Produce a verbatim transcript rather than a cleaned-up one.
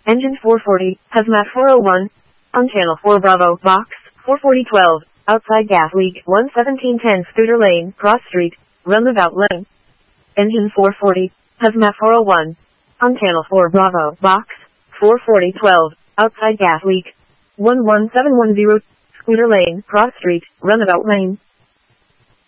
Engine four forty, Hazmat four oh one, on channel four Bravo, box, four forty twelve, outside gas leak, one seventeen ten Scooter Lane, cross street, roundabout lane. Engine four forty, Hazmat four oh one, on channel four Bravo, box, four forty twelve, outside gas leak, one one seven one zero, Scooter Lane, cross street, roundabout lane.